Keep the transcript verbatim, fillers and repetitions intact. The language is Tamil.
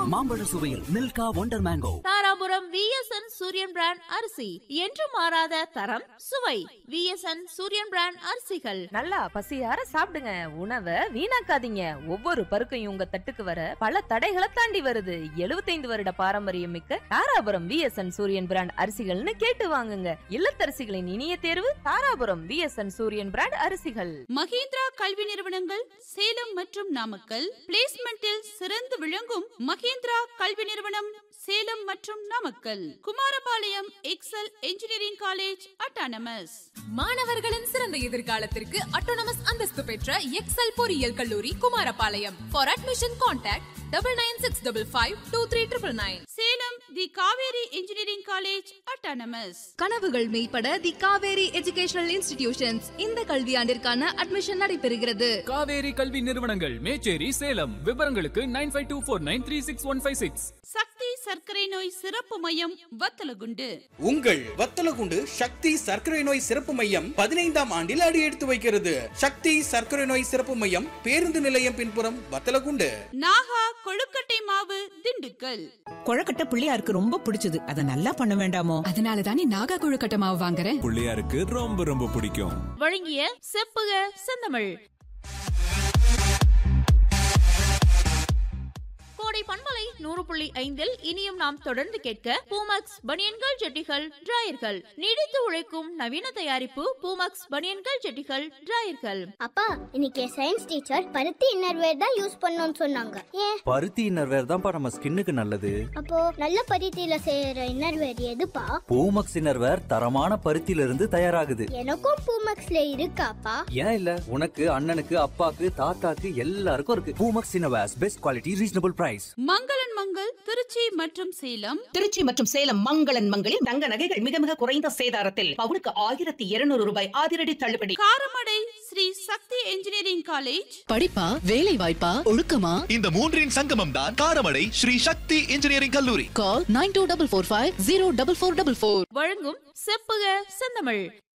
மாம்பழ சுவையில் Milkha wonder mango. Dharapuram VSN சூரியன் பிராண்ட் அரிசி என்று மாறாத தரம் சுவை. விஎஸ்என் சூரியன் பிராண்ட் அரிசிகள். நல்லா பசியார சாப்பிடுங்க, உணவை வீணாக்காதீங்க. ஒவ்வொரு பருக்கையும் உங்க தட்டுக்கு வர பல தடைகளை தாண்டி வருது. எழுபத்தைந்து வருட பாரம்பரியம் மிக்க தாராபுரம் விஎஸ்என் சூரியன் பிராண்ட் அரிசிகள்னு கேட்டு வாங்குங்க. இல்லத்தரசிகளின் இனிய தேர்வு தாராபுரம் விஎஸ்என் சூரியன் பிராண்ட் அரிசிகள். மகேந்திரா கல்வி நிறுவனங்கள் சேலம் மற்றும் நாமக்கல். பிளேஸ்மெண்டில் சிறந்து விளங்கும் மகேந்திரா கல்வி நிறுவனம் சேலம் மற்றும் Namakkal. Kumarapalayam XL engineering college autonomous. மாணவர்களின் சிறந்த எதிர்காலத்திற்கு அட்டானமஸ் அந்தஸ்து பெற்ற எக்ஸல் பொறியியல் கல்லூரி Kumarapalayam. For admission contact double nine six double five two three triple nine. Salem the Kaveri engineering college autonomous. கனவுகள் மெய்ப்பட தி காவேரி எஜுகேஷனல் இன்ஸ்டிடியூஷன்ஸ் இந்த கல்வியாண்டிற்கான அட்மிஷன் நடைபெறுகிறது. காவேரி கல்வி நிறுவனங்கள் மேச்சேரி சேலம். விவரங்களுக்கு nine five two four nine three six one five six. சக்தி சர்க்கரை நோய் சிறப்பு மையம் வத்தலகுண்டு. உங்கள் வத்தலகுண்டு சக்தி சர்க்கரை நோய் சிறப்பு மையம் பதினைந்தாம் ஆண்டில் அடி எடுத்து வைக்கிறது. சக்தி சர்க்கரை நோய் சிறப்பு மையம் பேருந்து நிலையம் பின்புறம் வத்தலகுண்டு. நாகா கொழுக்கட்டை மாவு திண்டுக்கல். கொழுக்கட்டை பிள்ளையாருக்கு ரொம்ப பிடிச்சது, அதை நல்லா பண்ண வேண்டாமோ? அதனால தானே நாகா கொழுக்கட்டை மாவு வாங்குறேன். பிள்ளையாருக்கு ரொம்ப ரொம்ப பிடிக்கும். வழங்கிய செப்புக செந்தமிழ். கோடை பண்பலை நூறு புள்ளி ஐந்தில் இனியும் நாம் தொடர்ந்து கேட்க பூமக்ஸ் பனியன்கள் ஜெட்டிகள் டிராயர்கள். நீடித்து உழைக்கும் நவீன தயாரிப்பு பூமக்ஸ் பனியன்கள் ஜெட்டிகள் டிராயர்கள். அப்பா இன்னைக்கு சயின்ஸ் டீச்சர் பருத்தி இன்னர்வேர் தான் யூஸ் பண்ணணும்னு சொன்னாங்க. ஏன்? பருத்தி இன்னர்வேர் தான்ப்பா நம்ம ஸ்கின்னுக்கு நல்லது. அப்போ நல்ல பருத்தியில செய்யற இன்னர்வேர் எதுப்பா? பூமக்ஸ் இன்னர்வேர் தரமான பருத்தியில இருந்து தயாராகுது. எனக்கும் பூமக்ஸ்ல இருக்காப்பா? ஏன் இல்ல, உனக்கு அண்ணனுக்கு அப்பாக்கு தாத்தாக்கு எல்லாருக்கும் இருக்கு. Poomex innerwear best quality reasonable price. மங்களன் மங்கள் திருச்சி மற்றும் சேலம். திருச்சி மற்றும் சேலம் மங்களன் மங்களில் தங்க நகைகள் மிக மிக குறைந்த சேதாரத்தில் பவுனுக்கு ஆயிரத்தி இருநூறு ரூபாய் அதிரடி தள்ளுபடி. காரமடை ஸ்ரீ சக்தி என்ஜினியரிங் காலேஜ். படிப்பா வேலை வாய்ப்பா ஒழுக்கமா, இந்த மூன்றின் சங்கமம் தான் காரமடை ஸ்ரீ சக்தி என்ஜினியரிங் கல்லூரி. Call nine two double four five zero double four double four. வழங்கும் செப்புக செந்தமிழ்.